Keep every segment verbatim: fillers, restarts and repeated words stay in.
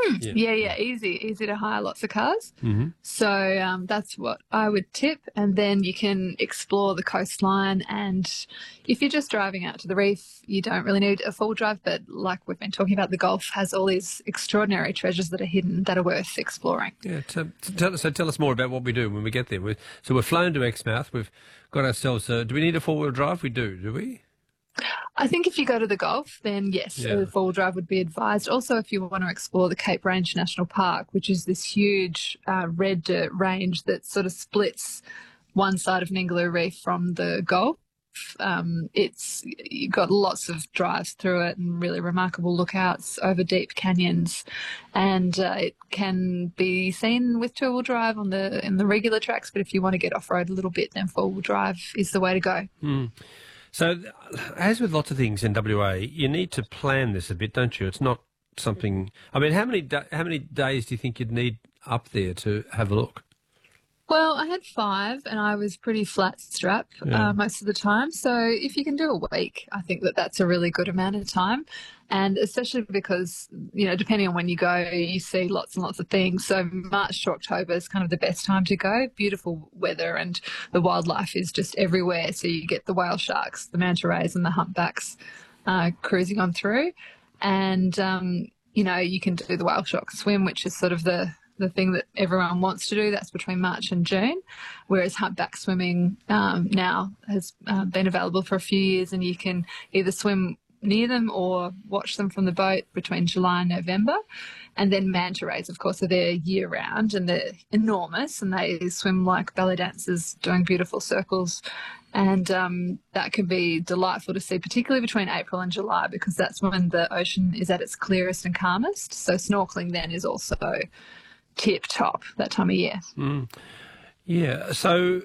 Yeah, Yeah, yeah, easy, easy to hire lots of cars. mm-hmm. So um, that's what I would tip. And then you can explore the coastline. And if you're just driving out to the reef, you don't really need a full drive. But like we've been talking about, the Gulf has all these extraordinary treasures that are hidden that are worth exploring. Yeah, so tell, so tell us more about what we do when we get there. we so we're flown to Exmouth. We've got ourselves. Uh, do we need a four-wheel drive? We do, do we? I think if you go to the Gulf, then yes, Yeah. a four-wheel drive would be advised. Also, if you want to explore the Cape Range National Park, which is this huge uh, red dirt range that sort of splits one side of Ningaloo Reef from the Gulf, um, it's you've got lots of drives through it and really remarkable lookouts over deep canyons, and uh, it can be seen with two-wheel drive on the in the regular tracks. But if you want to get off-road a little bit, then four-wheel drive is the way to go. Mm. So, as with lots of things in W A, you need to plan this a bit, don't you? It's not something. I mean, how many da- how many days do you think you'd need up there to have a look? Well, I had five and I was pretty flat strap Yeah. uh, most of the time. So if you can do a week, I think that that's a really good amount of time. And especially because, you know, depending on when you go, you see lots and lots of things. So March to October is kind of the best time to go. Beautiful weather and the wildlife is just everywhere. So you get the whale sharks, the manta rays and the humpbacks uh, cruising on through. And, um, you know, you can do the whale shark swim, which is sort of the the thing that everyone wants to do. That's between March and June, whereas humpback swimming um, now has uh, been available for a few years, and you can either swim near them or watch them from the boat between July and November. And then manta rays, of course, are there year round, and they're enormous, and they swim like ballet dancers doing beautiful circles. And um, that can be delightful to see, particularly between April and July, because that's when the ocean is at its clearest and calmest. So snorkeling then is also tip top that time of year. Mm. Yeah, so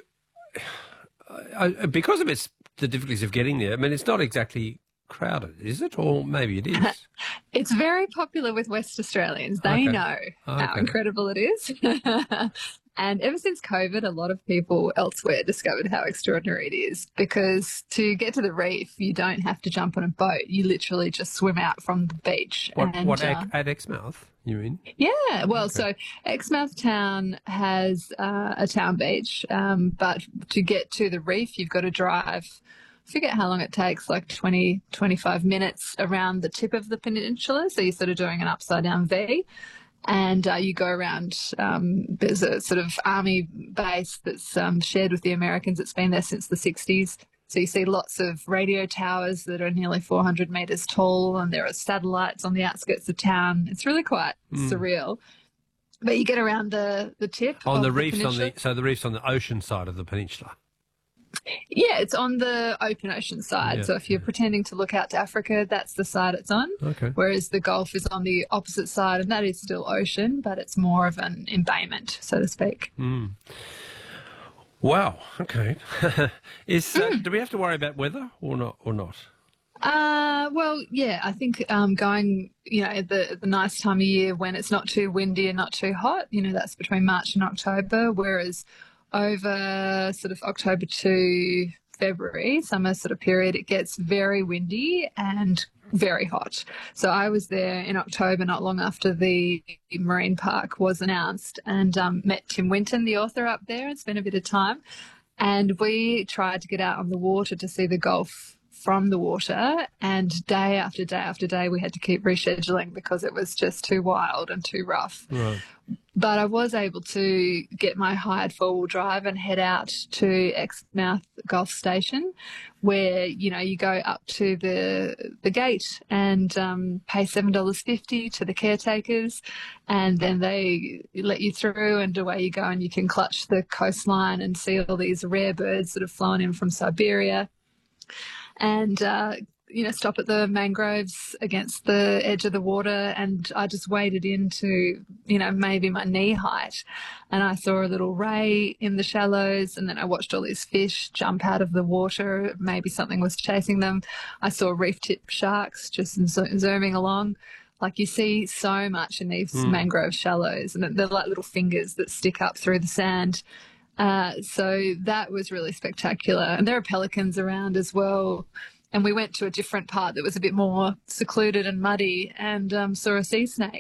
I, because of its the difficulties of getting there, I mean, it's not exactly crowded, is it? Or maybe it is. It's very popular with West Australians. They Okay. know Okay. how incredible it is. And ever since COVID, a lot of people elsewhere discovered how extraordinary it is, because to get to the reef, you don't have to jump on a boat. You literally just swim out from the beach. What, and, what uh, at, at Exmouth, you mean? Yeah, well, Okay. so Exmouth Town has uh, a town beach, um, but to get to the reef, you've got to drive, I forget how long it takes, like twenty, twenty-five minutes around the tip of the peninsula. So you're sort of doing an upside down V. And uh, you go around, um, there's a sort of army base that's um, shared with the Americans. It's been there since the sixties. So you see lots of radio towers that are nearly four hundred metres tall, and there are satellites on the outskirts of town. It's really quite Mm. surreal. But you get around the, the tip On of the the reefs, on peninsula. the so the reefs on the ocean side of the peninsula. Yeah, it's on the open ocean side. Yeah, So if you're pretending to look out to Africa, that's the side it's on. Okay. Whereas the Gulf is on the opposite side, and that is still ocean, but it's more of an embayment, so to speak. Mm. Wow. Okay. Is uh, do we have to worry about weather or not? Or not? Uh, well, yeah, I think um, going, you know, the the nice time of year when it's not too windy and not too hot, you know, that's between March and October, whereas over sort of October to February, summer sort of period, it gets very windy and very hot. So I was there in October, not long after the marine park was announced, and um, met Tim Winton, the author, up there, and spent a bit of time. And we tried to get out on the water to see the Gulf from the water, and day after day after day we had to keep rescheduling because it was just too wild and too rough. Right. But I was able to get my hired four-wheel drive and head out to Exmouth Gulf Station, where, you know, you go up to the the gate and um, pay seven dollars fifty to the caretakers, and then they let you through and away you go, and you can clutch the coastline and see all these rare birds that have flown in from Siberia. And, uh, you know, stop at the mangroves against the edge of the water, and I just waded into, you know, maybe my knee height, and I saw a little ray in the shallows, and then I watched all these fish jump out of the water. Maybe something was chasing them. I saw reef tip sharks just zo- zooming along. Like, you see so much in these Mm. mangrove shallows, and they're like little fingers that stick up through the sand. Uh, so that was really spectacular. And there are pelicans around as well. And we went to a different part that was a bit more secluded and muddy, and um, saw a sea snake.